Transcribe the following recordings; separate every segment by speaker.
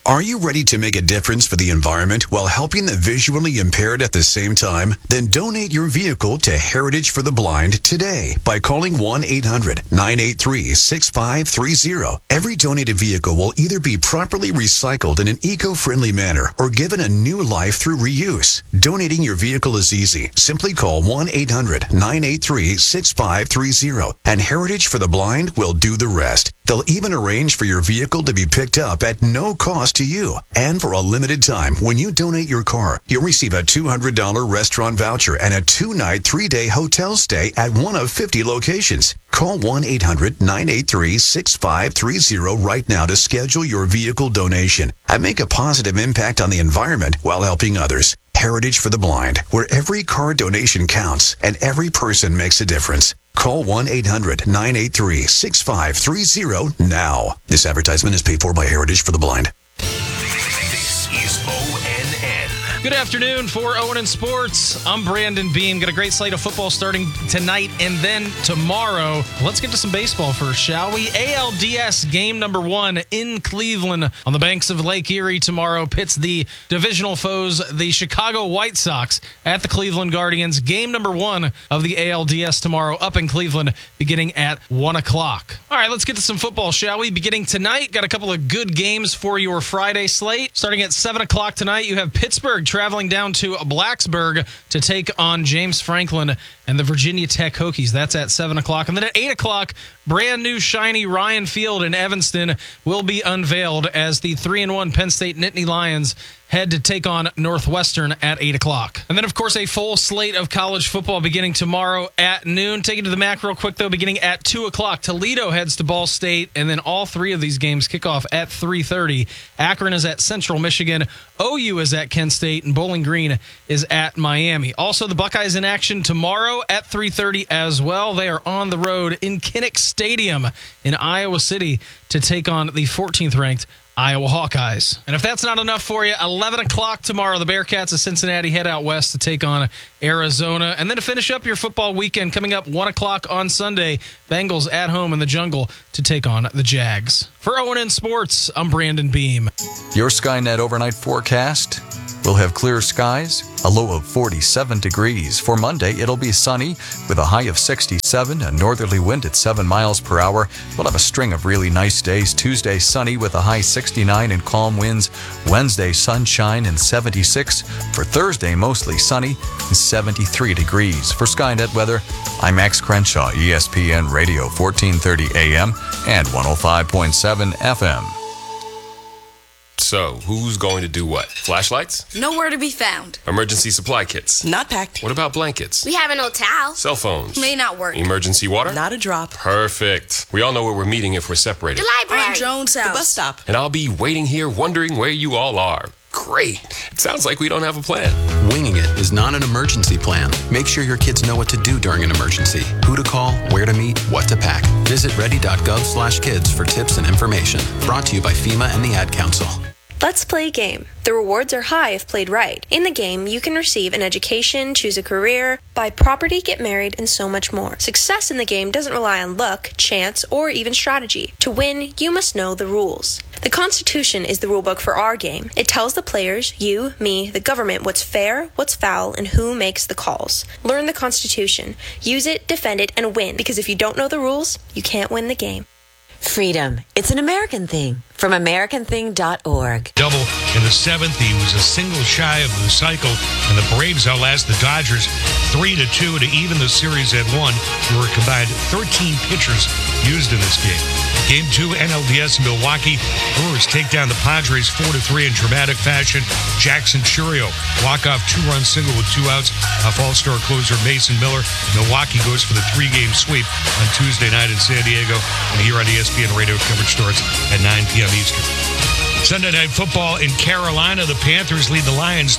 Speaker 1: Are you ready to make a difference for the environment while helping the visually impaired at the same time? Then donate your vehicle to Heritage for the Blind today by calling 1-800-983-6530. Every donated vehicle will either be properly recycled in an eco-friendly manner or given a new life through reuse. Donating your vehicle is easy. Simply call 1-800-983-6530 and Heritage for the Blind will do the rest. They'll even arrange for your vehicle to be picked up at no cost to you. And for a limited time, when you donate your car, you'll receive a $200 restaurant voucher and a 2-night, 3-day hotel stay at one of 50 locations. Call 1-800-983-6530 right now to schedule your vehicle donation and make a positive impact on the environment while helping others. Heritage for the Blind, where every car donation counts and every person makes a difference. Call 1-800-983-6530 now. This advertisement is paid for by Heritage for the Blind.
Speaker 2: This is ONN.
Speaker 3: Good afternoon for ONN Sports. I'm Brandon Beam. Got a great slate of football starting tonight and then tomorrow. Let's get to some baseball first, shall we? ALDS game number 1 in Cleveland on the banks of Lake Erie tomorrow pits the divisional foes, the Chicago White Sox, at the Cleveland Guardians. Game number 1 of the ALDS tomorrow up in Cleveland beginning at 1 o'clock. All right, let's get to some football, shall we? Beginning tonight, got a couple of good games for your Friday slate. Starting at 7 o'clock tonight, you have Pittsburgh traveling down to Blacksburg to take on James Franklin and the Virginia Tech Hokies. That's at 7 o'clock. And then at 8 o'clock, brand new shiny Ryan Field in Evanston will be unveiled as the 3-1 Penn State Nittany Lions head to take on Northwestern at 8 o'clock. And then, of course, a full slate of college football beginning tomorrow at noon. Take it to the MAC real quick, though, beginning at 2 o'clock. Toledo heads to Ball State, and then all three of these games kick off at 3:30. Akron is at Central Michigan. OU is at Kent State, and Bowling Green is at Miami. Also, the Buckeyes in action tomorrow at 3:30 as well. They are on the road in Kinnick Stadium in Iowa City to take on the 14th-ranked Iowa Hawkeyes. And if that's not enough for you, 11 o'clock tomorrow, the Bearcats of Cincinnati head out west to take on Arizona. And then to finish up your football weekend, coming up 1 o'clock on Sunday, Bengals at home in the Jungle to take on the Jags. For ONN Sports, I'm Brandon Beam.
Speaker 4: Your Skynet overnight forecast. We'll have clear skies, a low of 47 degrees. For Monday, it'll be sunny with a high of 67, a northerly wind at 7 miles per hour. We'll have a string of really nice days. Tuesday, sunny with a high 69 and calm winds. Wednesday, sunshine and 76. For Thursday, mostly sunny and 73 degrees. For Skynet weather, I'm Max Crenshaw, ESPN Radio, 1430 AM and 105.7 FM.
Speaker 2: So, who's going to do what? Flashlights?
Speaker 5: Nowhere to be found.
Speaker 2: Emergency supply kits?
Speaker 5: Not packed.
Speaker 2: What about blankets?
Speaker 5: We have an old towel.
Speaker 2: Cell phones?
Speaker 5: May not work.
Speaker 2: Emergency water?
Speaker 5: Not a drop.
Speaker 2: Perfect. We all know where we're meeting if we're separated.
Speaker 5: The library. On Jones' house. The bus stop.
Speaker 2: And I'll be waiting here wondering where you all are. Great. It sounds like we don't have a plan.
Speaker 6: Winging it is not an emergency plan. Make sure your kids know what to do during an emergency, who to call, where to meet, what to pack. Visit ready.gov/kids for tips and information. Brought to you by FEMA and the Ad Council.
Speaker 7: Let's play a game. The rewards are high if played right. In the game, you can receive an education, choose a career, buy property, get married, and so much more. Success in the game doesn't rely on luck, chance, or even strategy. To win, you must know the rules. The Constitution is the rulebook for our game. It tells the players, you, me, the government, what's fair, what's foul, and who makes the calls. Learn the Constitution. Use it, defend it, and win, because if you don't know the rules, you can't win the game.
Speaker 8: Freedom. It's an American thing. From AmericanThing.org.
Speaker 9: Double in the 7th. He was a single shy of the cycle, and the Braves outlast the Dodgers 3-2 to even the series at 1. There were combined 13 pitchers used in this game. Game 2, NLDS in Milwaukee. Brewers take down the Padres 4-3 in dramatic fashion. Jackson Churio walk-off 2-run single with 2 outs off all-star closer Mason Miller. Milwaukee goes for the 3-game sweep on Tuesday night in San Diego. And here on ESPN Radio, coverage starts at 9 p.m. Eastern. Sunday Night Football in Carolina. The Panthers lead the Lions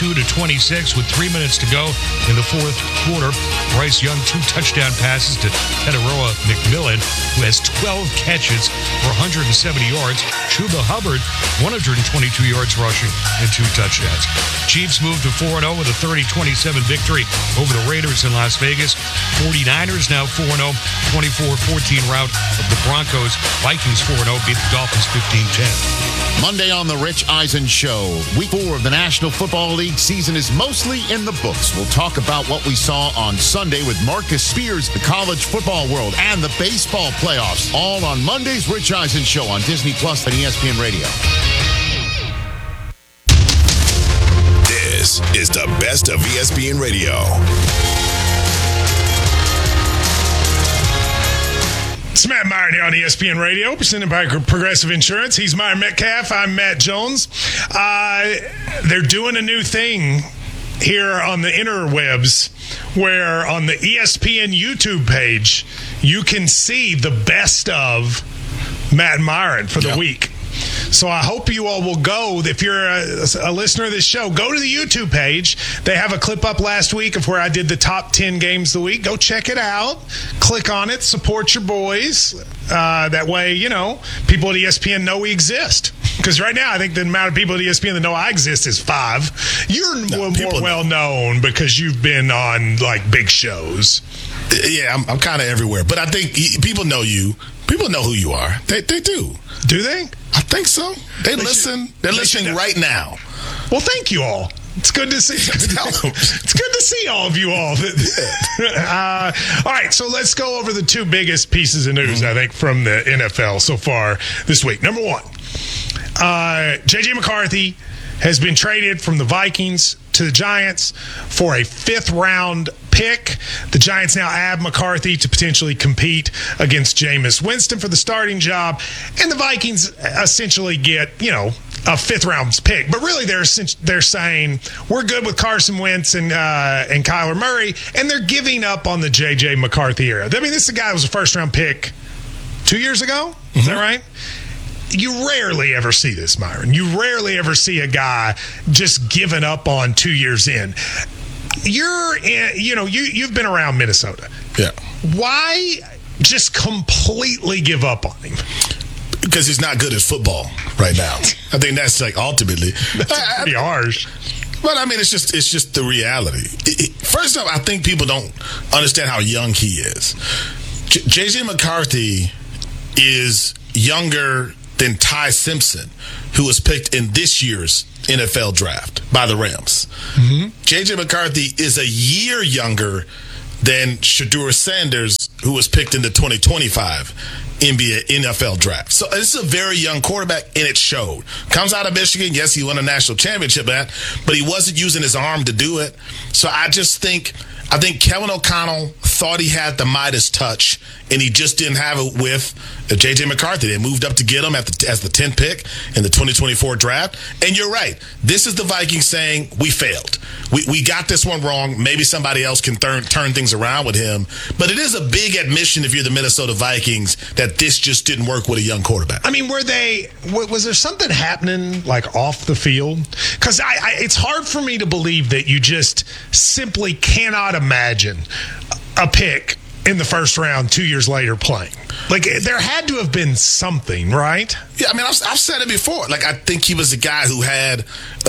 Speaker 9: 32-26 with 3 minutes to go in the fourth quarter. Bryce Young, 2 touchdown passes to Tataroa McMillan, who has 12 catches for 170 yards. Chuba Hubbard, 122 yards rushing and 2 touchdowns. Chiefs move to 4-0 with a 30-27 victory over the Raiders in Las Vegas. 49ers now 4-0, 24-14 rout of the Broncos. Vikings 4-0 beat the Dolphins 15-10.
Speaker 10: Monday on the Rich Eisen Show. Week 4 of the National Football League season is mostly in the books. We'll talk about what we saw on Sunday with Marcus Spears, the college football world, and the baseball playoffs. All on Monday's Rich Eisen Show on Disney Plus and ESPN Radio.
Speaker 11: This is the best of ESPN Radio.
Speaker 12: It's Matt Meyer here on ESPN Radio, presented by Progressive Insurance. He's Meyer Metcalf. I'm Matt Jones. They're doing a new thing here on the interwebs where on the ESPN YouTube page, you can see the best of Matt Meyer for the week. So I hope you all will go. If you're a listener of this show, go to the YouTube page. They have a clip up last week of where I did the top 10 games of the week. Go check it out. Click on it. Support your boys. That way, people at ESPN know we exist. Because right now, I think the amount of people at ESPN that know I exist is 5. You're more well known because you've been on big shows.
Speaker 13: Yeah, I'm kind of everywhere. But I think people know you. People know who you are. They do.
Speaker 12: Do they?
Speaker 13: I think so. They listen. They're listening right now.
Speaker 12: Well, thank you all. It's good to see. It's good to see all of you all. All right, so let's go over the 2 biggest pieces of news, I think, from the NFL so far this week. Number 1, J.J. McCarthy has been traded from the Vikings to the Giants for a 5th-round pick. The Giants now add McCarthy to potentially compete against Jameis Winston for the starting job, and the Vikings essentially get, a 5th-round pick. But really, they're saying we're good with Carson Wentz and Kyler Murray, and they're giving up on the J.J. McCarthy era. I mean, this is a guy who was a first-round pick 2 years ago. Is that right? You rarely ever see this, Myron. You rarely ever see a guy just giving up on 2 years in. You've been around Minnesota.
Speaker 13: Yeah.
Speaker 12: Why just completely give up on him?
Speaker 13: Because he's not good at football right now. I think that's ultimately.
Speaker 12: That's pretty harsh.
Speaker 13: But I mean, it's just the reality. First off, I think people don't understand how young he is. J.J. McCarthy is younger than Ty Simpson, who was picked in this year's NFL draft by the Rams. J.J. McCarthy is a year younger than Shedeur Sanders, who was picked in the 2025 NFL draft. So this is a very young quarterback, and it showed. Comes out of Michigan. Yes, he won a national championship but he wasn't using his arm to do it. So I think Kevin O'Connell thought he had the Midas touch, and he just didn't have it with J.J. McCarthy. They moved up to get him as the 10th pick in the 2024 draft. And you're right. This is the Vikings saying, we failed. We got this one wrong. Maybe somebody else can turn things around with him. But it is a big admission if you're the Minnesota Vikings that this just didn't work with a young quarterback.
Speaker 12: I mean, was there something happening off the field? Because it's hard for me to believe that you just simply cannot imagine a pick in the first round 2 years later playing. There had to have been something, right?
Speaker 13: Yeah, I mean, I've said it before. I think he was a guy who had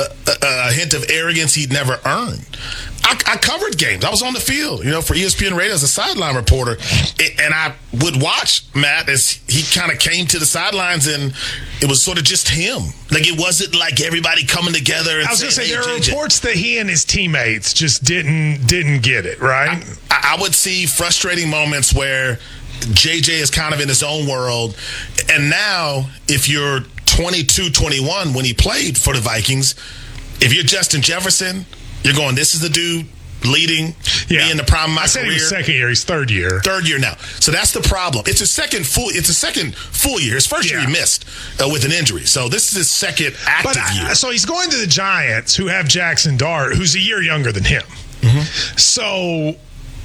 Speaker 13: a hint of arrogance he'd never earned. I covered games. I was on the field, for ESPN Radio as a sideline reporter. And I would watch Matt as he kind of came to the sidelines, and it was sort of just him. It wasn't like everybody coming together. And
Speaker 12: I was going to say, there are reports that he and his teammates just didn't get it, right?
Speaker 13: I would see frustrating moments where JJ is kind of in his own world. And now, if you're 22, 21, when he played for the Vikings, if you're Justin Jefferson, you're going, this is the dude leading me in the prime of my career.
Speaker 12: I said he was second year. He's third year.
Speaker 13: Third year now. So that's the problem. It's a second full year. His first year he missed with an injury. So this is his second active year.
Speaker 12: So he's going to the Giants, who have Jackson Dart, who's a year younger than him. So,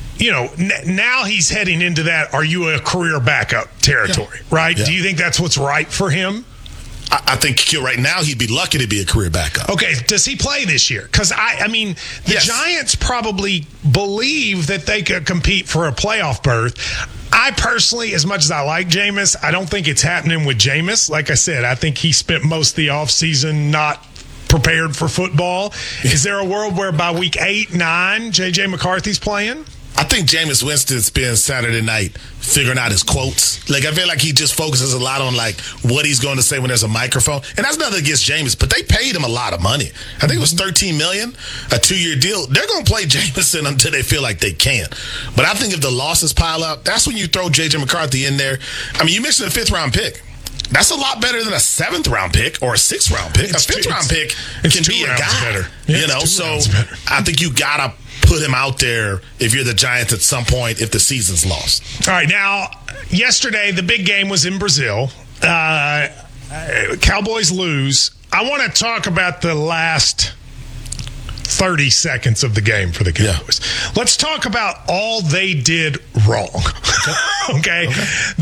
Speaker 12: now he's heading into that, are you a career backup territory, right? Yeah. Do you think that's what's right for him?
Speaker 13: I think right now he'd be lucky to be a career backup.
Speaker 12: Okay, does he play this year? Because, the Giants probably believe that they could compete for a playoff berth. I personally, as much as I like Jameis, I don't think it's happening with Jameis. Like I said, I think he spent most of the offseason not prepared for football. Is there a world where by week 8, 9, J.J. McCarthy's playing?
Speaker 13: I think Jameis Winston spends Saturday night figuring out his quotes. Like, I feel like he just focuses a lot on, like, what he's going to say when there's a microphone. And that's nothing against Jameis, but they paid him a lot of money. I think it was $13 million, a 2-year deal. They're going to play Jameson until they feel like they can. But I think if the losses pile up, that's when you throw J.J. McCarthy in there. I mean, you mentioned a 5th-round pick. That's a lot better than a 7th-round pick or a 6th-round pick. A 5th-round pick can be a guy. Better.
Speaker 12: Yeah,
Speaker 13: you know, so I think you got to put him out there if you're the Giants at some point if the season's lost.
Speaker 12: All right, now, yesterday the big game was in Brazil. Cowboys lose. I want to talk about the last 30 seconds of the game for the Cowboys. Yeah. Let's talk about all they did wrong. Okay?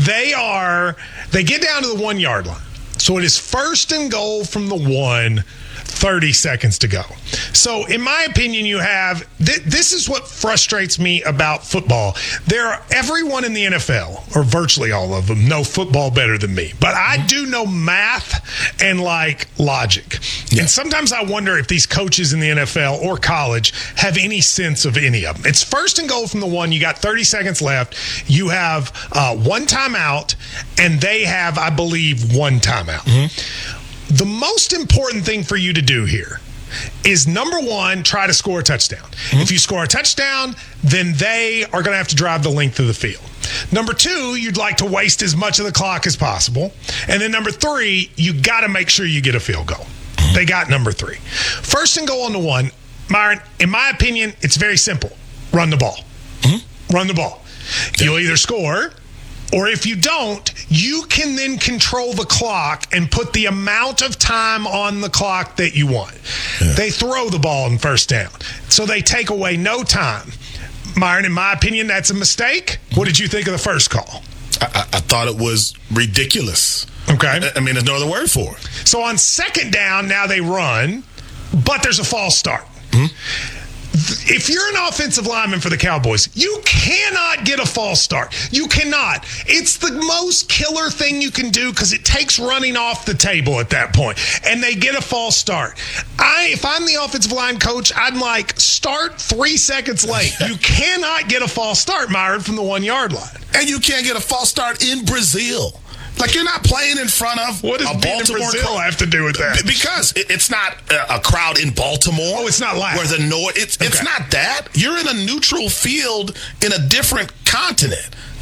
Speaker 12: They get down to the 1-yard line. So it is 1st and goal from the 1, 30 seconds to go. So in my opinion, you have this is what frustrates me about football. Everyone in the NFL, or virtually all of them, know football better than me. But I do know math and like logic. Yeah. And sometimes I wonder if these coaches in the NFL or college have any sense of any of them. It's 1st and goal from the 1. You got 30 seconds left. You have 1 timeout, and they have, I believe, 1 timeout. Mm-hmm. The most important thing for you to do here is, number 1, try to score a touchdown. Mm-hmm. If you score a touchdown, then they are going to have to drive the length of the field. Number 2, you'd like to waste as much of the clock as possible. And then number 3, you got to make sure you get a field goal. Mm-hmm. They got number 3. 1st and goal on the 1. Myron, in my opinion, it's very simple. Run the ball. Mm-hmm. Run the ball. Yeah. You'll either score, or if you don't, you can then control the clock and put the amount of time on the clock that you want. Yeah. They throw the ball in 1st down, so they take away no time. Myron, in my opinion, that's a mistake. What did you think of the first call?
Speaker 13: I thought it was ridiculous.
Speaker 12: Okay.
Speaker 13: I mean, there's no other word for it.
Speaker 12: So on 2nd down, now they run, but there's a false start. Mm-hmm. If you're an offensive lineman for the Cowboys, you cannot get a false start. You cannot. It's the most killer thing you can do because it takes running off the table at that point. And they get a false start. If I'm the offensive line coach, I'm like, start 3 seconds late. You cannot get a false start, Myron, from the 1-yard line.
Speaker 13: And you can't get a false start in Brazil. Like, you're not playing in front of
Speaker 12: what does
Speaker 13: a Baltimore
Speaker 12: Brazil have to do with that?
Speaker 13: Because it's not a crowd in Baltimore.
Speaker 12: Oh, it's not loud.
Speaker 13: Where the noise. It's not that. You're in a neutral field in a different continent.